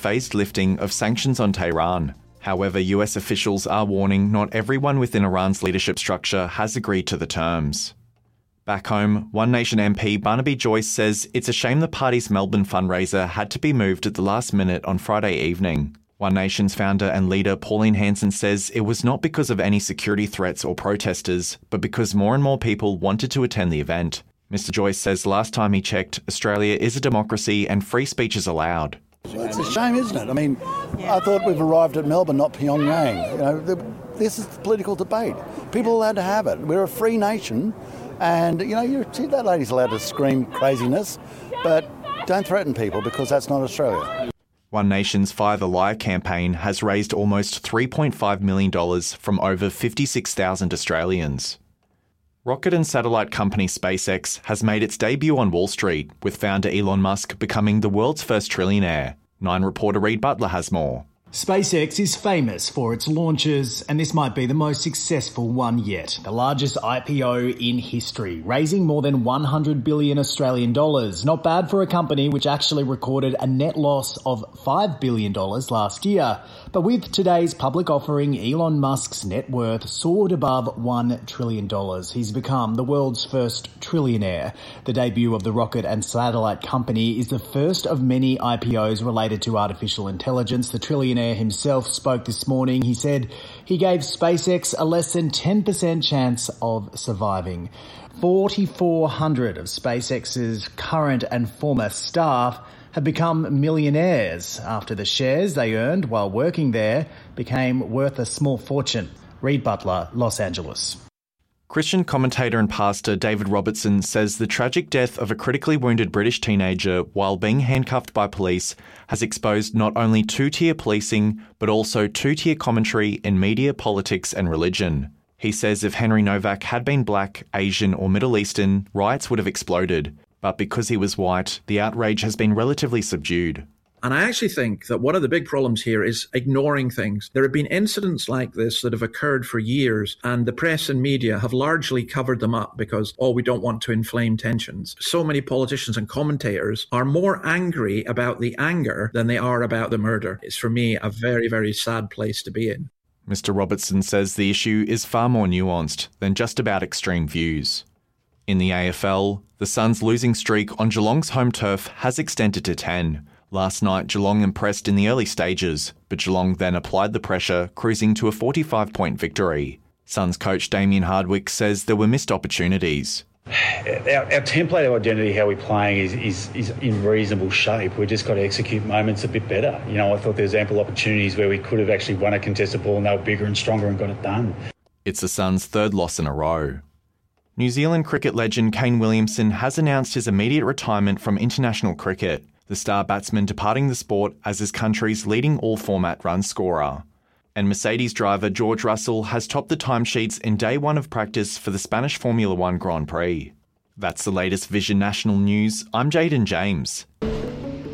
phased lifting of sanctions on Tehran. However, US officials are warning not everyone within Iran's leadership structure has agreed to the terms. Back home, One Nation MP Barnaby Joyce says it's a shame the party's Melbourne fundraiser had to be moved at the last minute on Friday evening. One Nation's founder and leader Pauline Hanson says it was not because of any security threats or protesters, but because more and more people wanted to attend the event. Mr. Joyce says last time he checked, Australia is a democracy and free speech is allowed. It's a shame, isn't it? I mean, I thought we've arrived at Melbourne, not Pyongyang. This is political debate. People are allowed to have it. We're a free nation. And, you see that lady's allowed to scream craziness, but don't threaten people because that's not Australia. One Nation's Fire the Liar campaign has raised almost $3.5 million from over 56,000 Australians. Rocket and satellite company SpaceX has made its debut on Wall Street, with founder Elon Musk becoming the world's first trillionaire. Nine reporter Reid Butler has more. SpaceX is famous for its launches, and this might be the most successful one yet. The largest IPO in history, raising more than 100 billion Australian dollars. Not bad for a company which actually recorded a net loss of $5 billion last year. But with today's public offering, Elon Musk's net worth soared above $1 trillion. He's become the world's first trillionaire. The debut of the rocket and satellite company is the first of many IPOs related to artificial intelligence. The trillionaire himself spoke this morning. He said he gave SpaceX a less than 10% chance of surviving. 4,400 of SpaceX's current and former staff have become millionaires after the shares they earned while working there became worth a small fortune. Reid Butler, Los Angeles. Christian commentator and pastor David Robertson says the tragic death of a critically wounded British teenager while being handcuffed by police has exposed not only two-tier policing, but also two-tier commentary in media, politics and religion. He says if Henry Novak had been black, Asian or Middle Eastern, riots would have exploded. But because he was white, the outrage has been relatively subdued. And I actually think that one of the big problems here is ignoring things. There have been incidents like this that have occurred for years, and the press and media have largely covered them up because, we don't want to inflame tensions. So many politicians and commentators are more angry about the anger than they are about the murder. It's, for me, a very, very sad place to be in. Mr. Robertson says the issue is far more nuanced than just about extreme views. In the AFL, the Suns' losing streak on Geelong's home turf has extended to 10. Last night, Geelong impressed in the early stages, but Geelong then applied the pressure, cruising to a 45-point victory. Suns coach Damien Hardwick says there were missed opportunities. Our template of identity, how we're playing, is in reasonable shape. We've just got to execute moments a bit better. I thought there was ample opportunities where we could have actually won a contested ball and they were bigger and stronger and got it done. It's the Suns' third loss in a row. New Zealand cricket legend Kane Williamson has announced his immediate retirement from international cricket, the star batsman departing the sport as his country's leading all-format run scorer. And Mercedes driver George Russell has topped the timesheets in day one of practice for the Spanish Formula One Grand Prix. That's the latest Vision National News. I'm Jayden James.